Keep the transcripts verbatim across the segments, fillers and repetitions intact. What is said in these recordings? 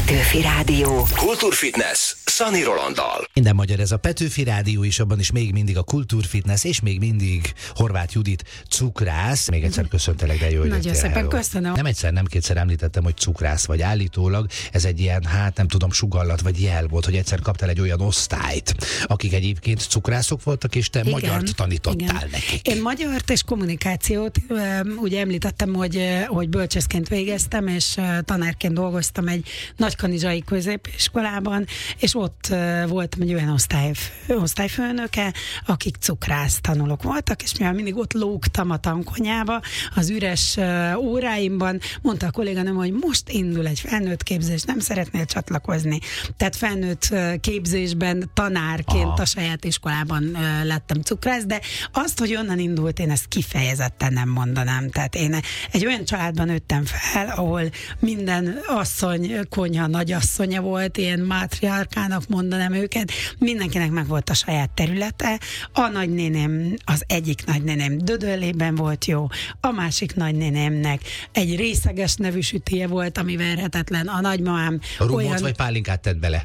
Petőfi Rádió. Kultúrfitness Szani Rolanddal. Minden magyar ez a Petőfi Rádió, és abban is még mindig a Kultúrfitness, és még mindig Horváth Judit cukrász. Még egyszer köszöntelek, de jó, hogy nagyon szépen hello. Köszönöm. Nem egyszer, nem kétszer említettem, hogy cukrász vagy állítólag. Ez egy ilyen, hát nem tudom, sugallat vagy jel volt, hogy egyszer kaptál egy olyan osztályt, akik egyébként cukrászok voltak, és te igen, magyart tanítottál igen. nekik. Én magyart és kommunikációt, ugye említettem, hogy, hogy bölcsészként végeztem, és tanárként dolgoztam egy nagykanizsai középiskolában, és ott voltam egy olyan osztály, osztályfőnöke, akik cukrász tanulók voltak, és mivel mindig ott lógtam a tankonyába, az üres óráimban, mondta a kolléganőm, hogy most indul egy felnőtt képzés, nem szeretnél csatlakozni. Tehát felnőtt képzésben tanárként Aha. a saját iskolában lettem cukrász, de azt, hogy onnan indult, én ezt kifejezetten nem mondanám. Tehát én egy olyan családban nőttem fel, ahol minden asszony, konyha nagyasszonya volt, ilyen mátriárkának mondanám őket, mindenkinek meg volt a saját területe. A nagynéném, az egyik nagynéném Dödöllében volt jó, a másik nagynénémnek egy részeges nevű sütije volt, ami verhetetlen, a nagymamám a rumot olyan... vagy pálinkát tett bele?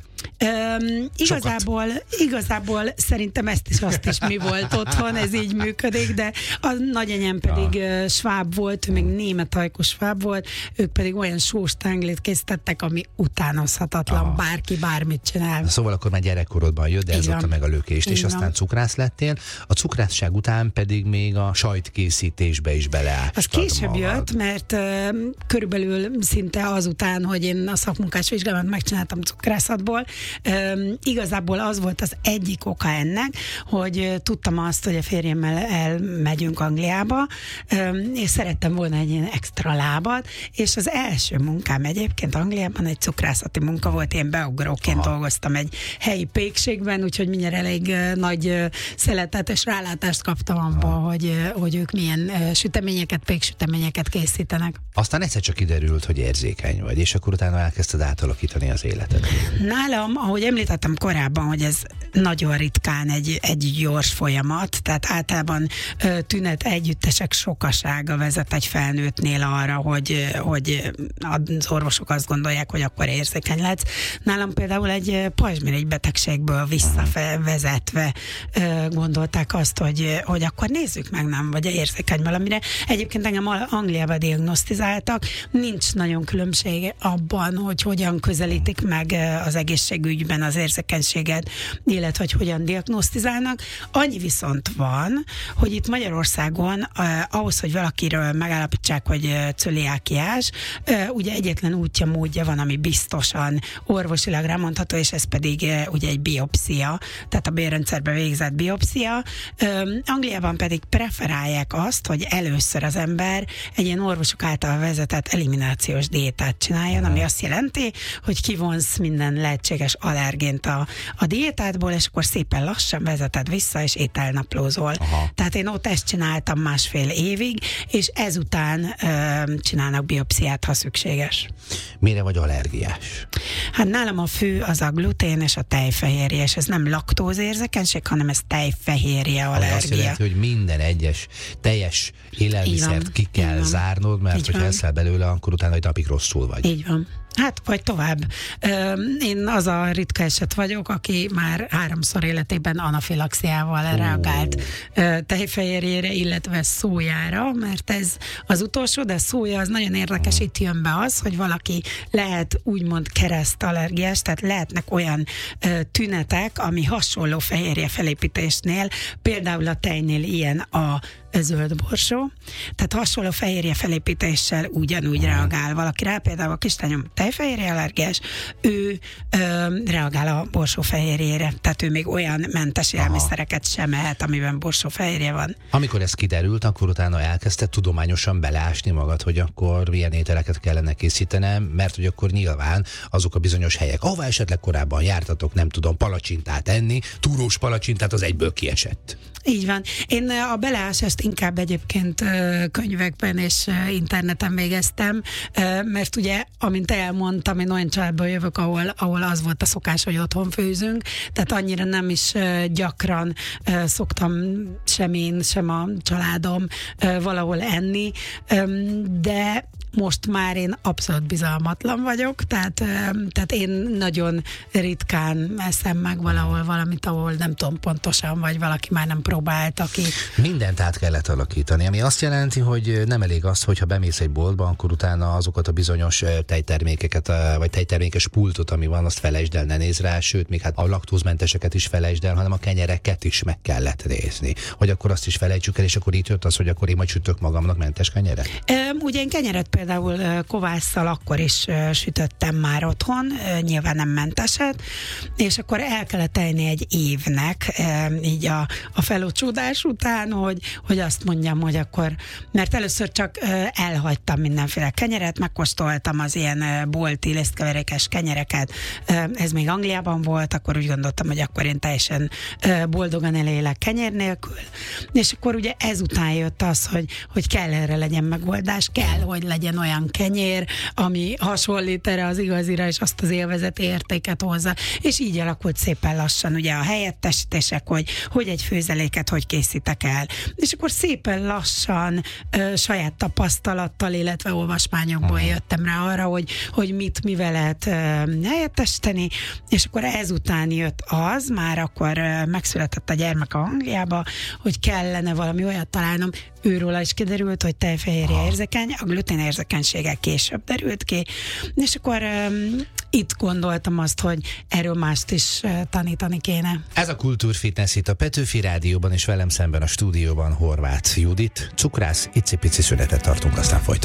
Um, igazából, igazából szerintem ezt is, azt is mi volt otthon, ez így működik, de a nagyanyám pedig ja. sváb volt, ő még német ajkú sváb volt, ők pedig olyan sós tenglit készítettek, ami utánozhatatlan, ja. bárki bármit csinál. Szóval akkor már gyerekkorodban jött, de ez adta meg a lökést, és Igen. aztán cukrász lettél, a cukrászság után pedig még a sajtkészítésbe is beleálltad. Az később magad. jött, mert uh, körülbelül szinte azután, hogy én a szakmunkás vizsgálatot megcsináltam cukrászatból, Um, igazából az volt az egyik oka ennek, hogy uh, tudtam azt, hogy a férjemmel elmegyünk Angliába, um, és szerettem volna egy ilyen extra lábat, és az első munkám egyébként Angliában egy cukrászati munka volt, én beugróként Aha. dolgoztam egy helyi pékségben, úgyhogy mindjárt elég uh, nagy uh, szeletet és rálátást kaptam abba, hogy, uh, hogy ők milyen uh, süteményeket, péksüteményeket készítenek. Aztán egyszer csak kiderült, hogy érzékeny vagy, és akkor utána elkezdted átalakítani az életet. Nálam, ahogy említettem korábban, hogy ez nagyon ritkán egy, egy gyors folyamat, tehát általában ö, tünet együttesek sokasága vezet egy felnőttnél arra, hogy, hogy az orvosok azt gondolják, hogy akkor érzékeny lesz. Nálam például egy pajzsmirigy betegségből visszavezetve ö, gondolták azt, hogy, hogy akkor nézzük meg, nem, vagy érzékeny valamire. Egyébként engem Angliában diagnosztizáltak, nincs nagyon különbség abban, hogy hogyan közelítik meg az egészségügyben az érzékenységet, illetve hogy hogyan diagnosztizálnak. Annyi viszont van, hogy itt Magyarországon eh, ahhoz, hogy valakiről megállapítsák, hogy eh, cöliákiás, eh, ugye egyetlen útja, módja van, ami biztosan orvosilag rámondható, és ez pedig eh, ugye egy biopszia, tehát a bélrendszerbe végzett biopszia. Eh, Angliában pedig preferálják azt, hogy először az ember egy ilyen orvosok által vezetett eliminációs diétát csináljon, ami azt jelenti, hogy kivonsz minden lehetséges allergént a, a diétádból, és akkor szépen lassan vezeted vissza, és ételnaplózol. Aha. Tehát én ott ezt csináltam másfél évig, és ezután ö, csinálnak biopsziát, ha szükséges. Mire vagy allergiás? Hát nálam a fő az a glutén és a tejfehérje, és ez nem laktózérzékenység, hanem ez tejfehérje allergia. Azt jelenti, hogy minden egyes teljes élelmiszert ki kell zárnod, mert hogyha eszel belőle, akkor utána egy napig rosszul vagy. Így van. Hát, vagy tovább. Én az a ritka eset vagyok, aki már háromszor életében anafilaxiával uh. reagált tejfehérjére, illetve szójára, mert ez az utolsó, de szója az nagyon érdekes, uh. itt jön be az, hogy valaki lehet úgymond keresztallergiás, tehát lehetnek olyan tünetek, ami hasonló fehérje felépítésnél, például a tejnél ilyen a zöld borsó, tehát hasonló fehérje felépítéssel ugyanúgy reagál valaki rá, például a kislányom tejfehérje allergiás, ő ö, reagál a borsófehérjére, tehát ő még olyan mentes élelmiszereket sem ehet, amiben borsófehérje van. Amikor ez kiderült, akkor utána elkezdted tudományosan beleásni magad, hogy akkor milyen ételeket kellene készítenem, mert hogy akkor nyilván azok a bizonyos helyek, ahová esetleg korábban jártatok, nem tudom, palacsintát enni, túrós palacsintát, az egyből kiesett. Így van. Én a beleásást inkább egyébként könyvekben és interneten végeztem, mert ugye, amint elmondtam, én olyan családból jövök, ahol, ahol az volt a szokás, hogy otthon főzünk, tehát annyira nem is gyakran szoktam sem én, sem a családom valahol enni, de most már én abszolút bizalmatlan vagyok, tehát, tehát én nagyon ritkán eszem meg valahol valamit, ahol nem tudom pontosan, vagy valaki már nem próbálta ki. Mindent át kellett alakítani, ami azt jelenti, hogy nem elég az, hogyha bemész egy boltba, akkor utána azokat a bizonyos tejtermékeket, vagy tejtermékes pultot, ami van, azt felejtsd el, ne nézz rá, sőt, még hát a laktózmenteseket is felejtsd el, hanem a kenyereket is meg kellett nézni. Hogy akkor azt is felejtsük el, és akkor itt jött az, hogy akkor én majd sütök magamnak mentes kenyeret? E, ugye én kenyeret például kovásszal akkor is sütöttem már otthon, nyilván nem menteset, és akkor el kellett tenni egy évnek, így a, a felocsúdás után, hogy, hogy azt mondjam, hogy akkor, mert először csak elhagytam mindenféle kenyeret, megkóstoltam az ilyen bolti lisztkeverékes kenyereket, ez még Angliában volt, akkor úgy gondoltam, hogy akkor én teljesen boldogan elélek kenyér nélkül, és akkor ugye ezután jött az, hogy, hogy kell erre legyen megoldás, kell, hogy legyen olyan kenyér, ami hasonlít erre az igazira, és azt az élvezeti értéket hozza, és így alakult szépen lassan ugye a helyettesítések, hogy, hogy egy főzeléket hogy készítek el. És akkor szépen lassan ö, saját tapasztalattal, illetve olvasmányokból Aha. jöttem rá arra, hogy, hogy mit, mivel lehet ö, helyettesíteni, és akkor ezután jött az, már akkor ö, megszületett a gyermek a Angliába, hogy kellene valami olyat találnom, őróla is kiderült, hogy tejfehérje érzékeny, a glutén érzékenysége később derült ki, és akkor um, itt gondoltam azt, hogy erről mást is uh, tanítani kéne. Ez a Kultúrfitness itt a Petőfi Rádióban, és velem szemben a stúdióban Horváth Judit, cukrász, icipici szünetet tartunk, aztán folytatjuk.